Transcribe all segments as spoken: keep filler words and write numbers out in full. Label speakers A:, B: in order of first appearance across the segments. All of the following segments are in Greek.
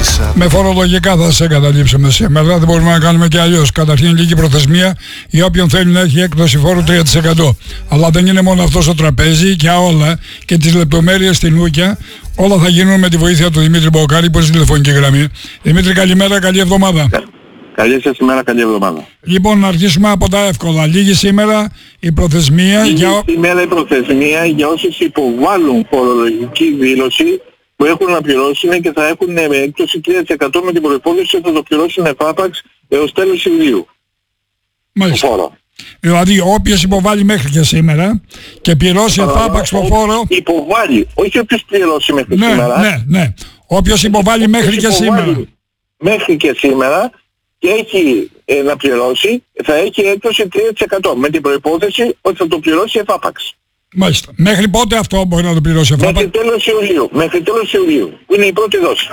A: Με φορολογικά θα σε εγκαταλείψουμε σήμερα. Δεν μπορούμε να κάνουμε και αλλιώς. Καταρχήν λίγη προθεσμία για όποιον θέλει να έχει έκπτωση φόρου τρία τοις εκατό. Αλλά δεν είναι μόνο αυτό στο τραπέζι, και όλα και τις λεπτομέρειες στην Ούκια. Όλα θα γίνουν με τη βοήθεια του Δημήτρη Μποκάρη που είναι στη τηλεφωνική γραμμή. Δημήτρη, καλημέρα, καλή εβδομάδα.
B: Καλή σας ημέρα, καλή εβδομάδα.
A: Λοιπόν, να αρχίσουμε από τα εύκολα. Λίγη σήμερα η προθεσμία.
B: Λίγη
A: για...
B: σήμερα η προθεσμία για όσους υποβάλλουν φορολογική δήλωση που έχουν να πληρώσουν και θα έχουν έκπτωση τρία τοις εκατό με την προϋπόθεση ότι θα το πληρώσουν εφάπαξ έως τέλος Ιουλίου.
A: Μάλιστα.
B: Το φόρο.
A: Δηλαδή όποιος υποβάλλει μέχρι και σήμερα και πληρώσει εφάπαξ το φόρο...
B: Υποβάλλει, όχι όποιος πληρώσει μέχρι
A: ναι,
B: σήμερα.
A: Ναι, ναι. Όποιος υποβάλλει μέχρι και σήμερα.
B: Μέχρι και σήμερα και έχει ε, να πληρώσει, θα έχει έκπτωση τρία τοις εκατό με την προϋπόθεση ότι θα το πληρώσει εφάπαξ.
A: Μάλιστα. Μέχρι πότε αυτό μπορεί να το πληρώσει εφάπαξ?
B: Μέχρι τέλος Ιουλίου. Μέχρι τέλος Ιουλίου. Που είναι η πρώτη δόση.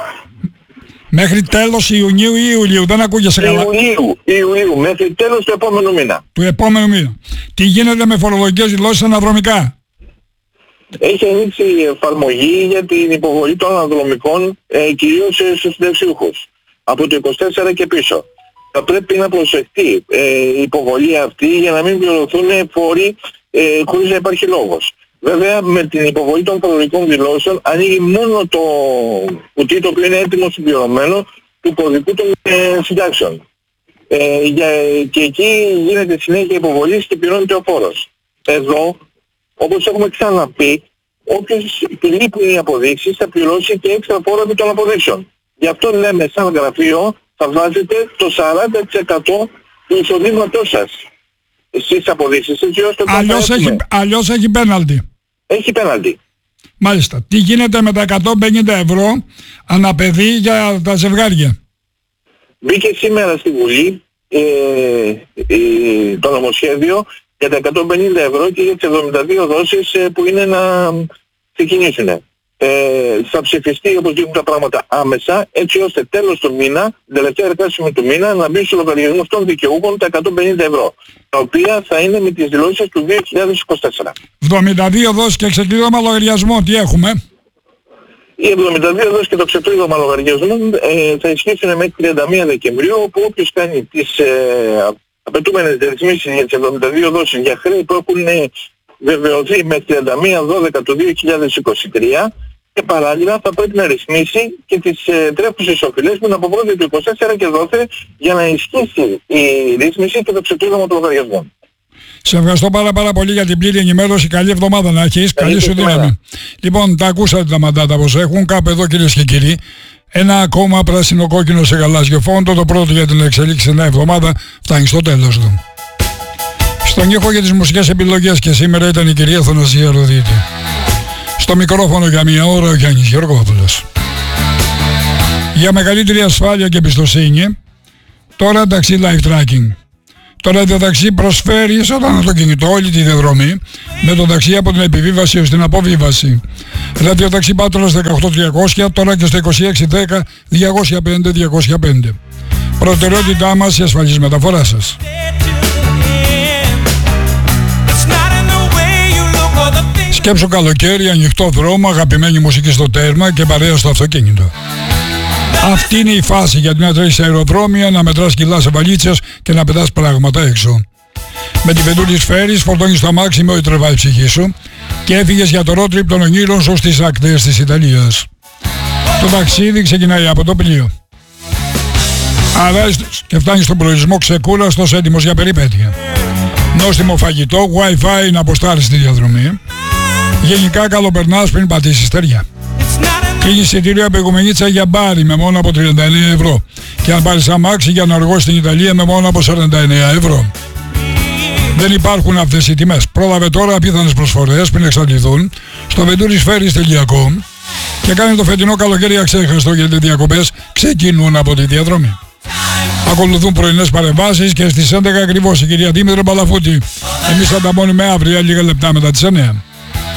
A: Μέχρι τέλος Ιουνίου ή Ιουλίου? Δεν ακούγεσαι καλά.
B: Ιουλίου. Ιουλίου. Μέχρι τέλος του επόμενου μήνα.
A: Του επόμενου μήνα. Τι γίνεται με φορολογικές δηλώσεις αναδρομικά?
B: Έχει ανοίξει η εφαρμογή για την υποβολή των αναδρομικών ε, κυρίως στους συνταξιούχους. Από το είκοσι τέσσερα και πίσω. Θα πρέπει να προσεχτεί ε, η υποβολή αυτή για να μην πληρωθούν φόροι ε, χωρίς να υπάρχει λόγος. Βέβαια με την υποβολή των φορολογικών δηλώσεων ανοίγει μόνο το κουτί το οποίο είναι έτοιμο συμπληρωμένο του κωδικού των ε, συντάξεων. Ε, για, και εκεί γίνεται συνέχεια υποβολής και πληρώνεται ο φόρος. Εδώ, όπως έχουμε ξαναπεί, όποιος λείπουν οι αποδείξεις θα πληρώσει και έξτρα φόρο επί των αποδείξεων. Γι' αυτό λέμε σαν γραφείο θα βάζετε το σαράντα τοις εκατό του εισοδήματός σας στις αποδείξεις.
A: Αλλιώς έχει, αλλιώς έχει πέναλτι.
B: Έχει πέναλτι.
A: Μάλιστα. Τι γίνεται με τα εκατόν πενήντα ευρώ αναπαιδεί για τα ζευγάρια?
B: Μπήκε σήμερα στη Βουλή ε, ε, το νομοσχέδιο για τα εκατόν πενήντα ευρώ και για τις εβδομήντα δύο δόσεις ε, που είναι να ξεκινήσουν. Ε, θα ψηφιστεί όπως δείχνουν τα πράγματα άμεσα, έτσι ώστε τέλος του μήνα, την τελευταία εργάσιμη του μήνα, να μπει στο λογαριασμό των δικαιούχων τα εκατόν πενήντα ευρώ, τα οποία θα είναι με τις δηλώσεις του δύο χιλιάδες είκοσι τέσσερα.
A: εβδομήντα δύο δόσεις και ξεκλείδωμα λογαριασμό, τι έχουμε?
B: Οι εβδομήντα δύο δόσεις και το ξεκλείδωμα λογαριασμό ε, θα ισχύσουν μέχρι τριάντα μία Δεκεμβρίου, όπου όποιος κάνει τις ε, απαιτούμενες ρυθμίσεις για τις εβδομήντα δύο δόσεις για χρέη που έχουν ε, βεβαιωθεί με τριάντα μία Δεκεμβρίου του δύο χιλιάδες είκοσι τρία, και παράλληλα θα πρέπει να ρυθμίσει και τις ε, τρέχουσες οφειλές που είναι από πρώτη του είκοσι τέσσερα και δόθε για να ισχύσει η ρύθμιση και το ξεκλείδωμα των λογαριασμών.
A: Σε ευχαριστώ πάρα πάρα πολύ για την πλήρη ενημέρωση. Καλή εβδομάδα να έχεις. Καλή, καλή σου δύναμη. Λοιπόν, τα ακούσατε τα μαντάτα πως έχουν. Κάπου εδώ κυρίες και κύριοι. Ένα ακόμα πράσινο κόκκινο σε γαλάζιο φόντο. Το πρώτο για την εξελίξη νέα εβδομάδα φτάνει στο τέλος του. Στον ήχο για τις μουσικές επιλογές και σήμερα ήταν η κυρία Θανασία Ροδίτη. Στο μικρόφωνο για μία ώρα ο Γιάννης Γεωργόπουλος. Για μεγαλύτερη ασφάλεια και εμπιστοσύνη, τώρα ταξί Live Tracking. Το ραδιοταξί προσφέρει σε όταν το κινητό όλη τη διαδρομή με το ταξί από την επιβίβαση έως την αποβίβαση. Ραδιοταξί Πάτρας δεκαοκτώ τριακόσια, τώρα και στο είκοσι έξι δέκα διακόσια πέντε διακόσια πέντε. Προτεραιότητά μας η ασφαλής μεταφορά σας. Σκέψου καλοκαίρι, ανοιχτό δρόμο, αγαπημένη μουσική στο τέρμα και παρέα στο αυτοκίνητο. Αυτή είναι η φάση γιατί να τρέχεις σε αεροδρόμια, να μετράς κιλά σε βαλίτσες και να πετάς πράγματα έξω. Με τη Βεντούλη Σφαίρης φορτώνεις το αμάξι με ό,τι τρεβάει η ψυχή σου και έφυγες για το road trip των ονείρων σου στις ακτές της Ιταλίας. Το ταξίδι ξεκινάει από το πλοίο. Αράζεις και φτάνεις στον προορισμό ξεκούραστος, έτοιμος για περιπέτεια. Νόστιμο φαγητό, wifi να αποστάρεις τη διαδρομή. Γενικά καλοπερνάς πριν πατήσεις στεριά. Κλείνεις εισιτήριο από Οικουμενίτσα για μπάρι με μόνο από τριάντα εννέα ευρώ. Και αν πάρεις αμάξι για να αργώσεις στην Ιταλία με μόνο από σαράντα εννέα ευρώ. Δεν υπάρχουν αυτές οι τιμές. Πρόλαβε τώρα απίθανες προσφορές πριν εξαντληθούν στο venturisferis τελεία com και κάνε το φετινό καλοκαίρι αξέχαστο γιατί οι διακοπές ξεκινούν από τη διαδρομή. Ακολουθούν πρωινές παρεμβάσεις και στις έντεκα ακριβώς η κυρία Δήμητρα Μπαλαφούτη. Εμείς θα τα μόνουμε αύριο λίγα λεπτά μετά τις εννέα.